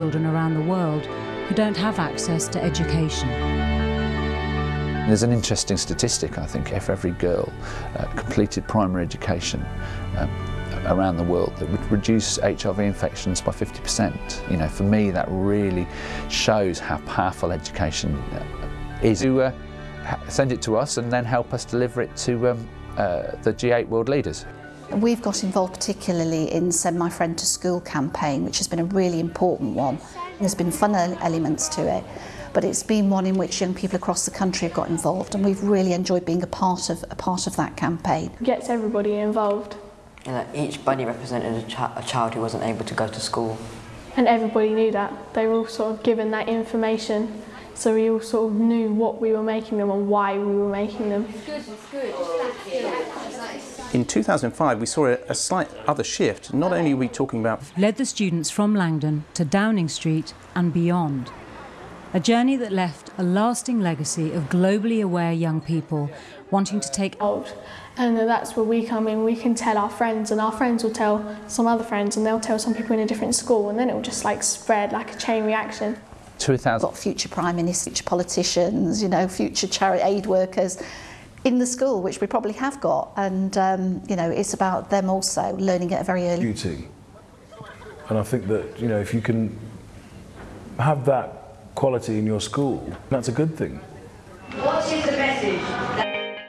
children around the world who don't have access to education. There's an interesting statistic, I think, if every girl completed primary education around the world, that would reduce HIV infections by 50%. You know, for me, that really shows how powerful education is. To send it to us and then help us deliver it to the G8 world leaders. We've got involved particularly in Send My Friend to School campaign, which has been a really important one. There's been fun elements to it, but it's been one in which young people across the country have got involved, and we've really enjoyed being a part of that campaign. It gets everybody involved. And each bunny represented a child who wasn't able to go to school. And everybody knew that. They were all sort of given that information, so we all sort of knew what we were making them and why we were making them. In 2005, we saw a slight other shift. Not only are we talking about... Led the students from Langdon to Downing Street and beyond. A journey that left a lasting legacy of globally aware young people wanting to take... And that's where we come in. We can tell our friends, and our friends will tell some other friends, and they'll tell some people in a different school, and then it will just like spread like a chain reaction. 2000. Got future prime ministers, future politicians, you know, future charity aid workers in the school, which we probably have got, and you know, it's about them also learning at a very early beauty. And I think that, you know, if you can have that quality in your school, that's a good thing.